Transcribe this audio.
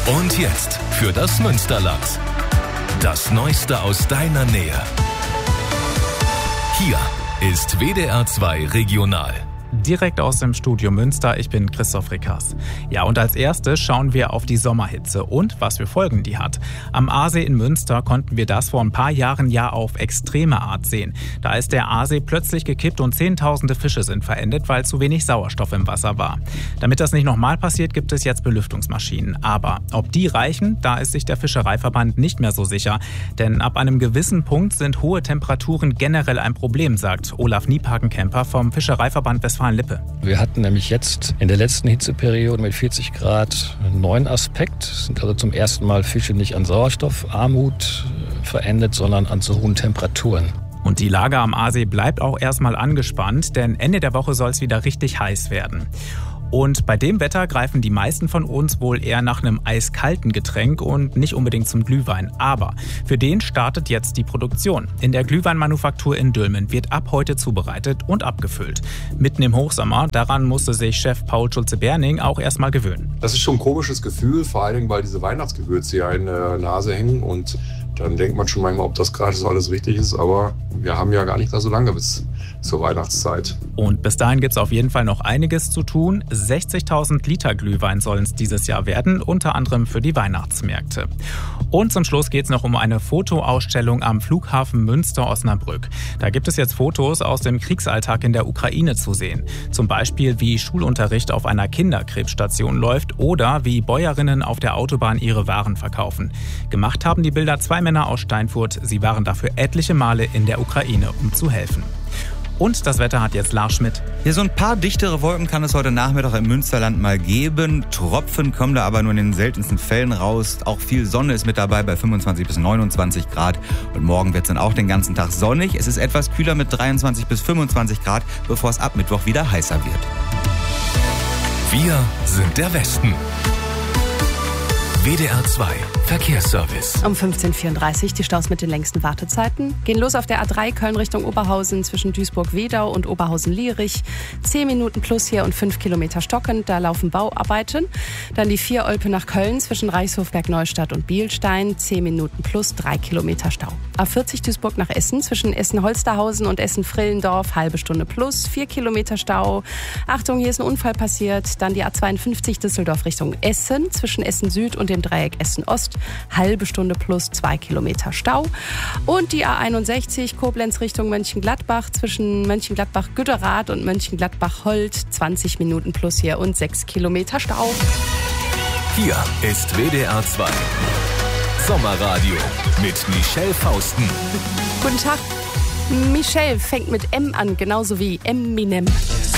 Und jetzt für das Münsterland. Das Neueste aus deiner Nähe. Hier ist WDR 2 Regional. Direkt aus dem Studio Münster, ich bin Christoph Rickers. Ja, und als erstes schauen wir auf die Sommerhitze und was für Folgen die hat. Am Aasee in Münster konnten wir das vor ein paar Jahren ja auf extreme Art sehen. Da ist der Aasee plötzlich gekippt und Zehntausende Fische sind verendet, weil zu wenig Sauerstoff im Wasser war. Damit das nicht nochmal passiert, gibt es jetzt Belüftungsmaschinen. Aber ob die reichen, da ist sich der Fischereiverband nicht mehr so sicher. Denn ab einem gewissen Punkt sind hohe Temperaturen generell ein Problem, sagt Olaf Niepakenkemper vom Fischereiverband Westfalen-Lippe. Wir hatten nämlich jetzt in der letzten Hitzeperiode mit 40 Grad einen neuen Aspekt. Es sind also zum ersten Mal Fische nicht an Sauerstoffarmut verendet, sondern an zu hohen Temperaturen. Und die Lage am Aasee bleibt auch erstmal angespannt, denn Ende der Woche soll es wieder richtig heiß werden. Und bei dem Wetter greifen die meisten von uns wohl eher nach einem eiskalten Getränk und nicht unbedingt zum Glühwein. Aber für den startet jetzt die Produktion. In der Glühweinmanufaktur in Dülmen wird ab heute zubereitet und abgefüllt. Mitten im Hochsommer, daran musste sich Chef Paul Schulze-Berning auch erstmal gewöhnen. Das ist schon ein komisches Gefühl, vor allen Dingen, weil diese Weihnachtsgewürze ja in der Nase hängen und dann denkt man schon manchmal, ob das gerade so alles richtig ist, aber wir haben ja gar nicht mehr so lange bis zur Weihnachtszeit. Und bis dahin gibt es auf jeden Fall noch einiges zu tun. 60.000 Liter Glühwein sollen es dieses Jahr werden, unter anderem für die Weihnachtsmärkte. Und zum Schluss geht es noch um eine Fotoausstellung am Flughafen Münster-Osnabrück. Da gibt es jetzt Fotos aus dem Kriegsalltag in der Ukraine zu sehen. Zum Beispiel, wie Schulunterricht auf einer Kinderkrebsstation läuft oder wie Bäuerinnen auf der Autobahn ihre Waren verkaufen. Gemacht haben die Bilder 2 Männer aus Steinfurt. Sie waren dafür etliche Male in der Ukraine, um zu helfen. Und das Wetter hat jetzt Lars Schmidt. Ja, so ein paar dichtere Wolken kann es heute Nachmittag im Münsterland mal geben. Tropfen kommen da aber nur in den seltensten Fällen raus. Auch viel Sonne ist mit dabei bei 25 bis 29 Grad. Und morgen wird es dann auch den ganzen Tag sonnig. Es ist etwas kühler mit 23 bis 25 Grad, bevor es ab Mittwoch wieder heißer wird. Wir sind der Westen. WDR 2 Verkehrsservice. Um 15.34 Uhr die Staus mit den längsten Wartezeiten. Gehen los auf der A3 Köln Richtung Oberhausen zwischen Duisburg-Wedau und Oberhausen-Lierich. 10 Minuten plus hier und 5 Kilometer stockend. Da laufen Bauarbeiten. Dann die 4 Olpe nach Köln zwischen Reichshofberg-Neustadt und Bielstein. 10 Minuten plus 3 Kilometer Stau. A40 Duisburg nach Essen zwischen Essen-Holsterhausen und Essen-Frillendorf. Halbe Stunde plus 4 Kilometer Stau. Achtung, hier ist ein Unfall passiert. Dann die A52 Düsseldorf Richtung Essen zwischen Essen-Süd und dem Dreieck Essen-Ost. Halbe Stunde plus 2 Kilometer Stau. Und die A61 Koblenz Richtung Mönchengladbach zwischen Mönchengladbach-Gütterath und Mönchengladbach-Holt. 20 Minuten plus hier und 6 Kilometer Stau. Hier ist WDR 2 Sommerradio mit Michelle Fausten. Guten Tag. Michelle fängt mit M an, genauso wie Eminem.